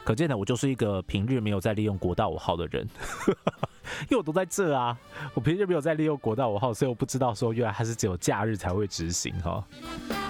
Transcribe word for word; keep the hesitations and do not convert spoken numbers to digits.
可见呢，我就是一个平日没有在利用国道五号的人，因为我都在这啊，我平日没有在利用国道五号，所以我不知道说原来它是只有假日才会执行哈。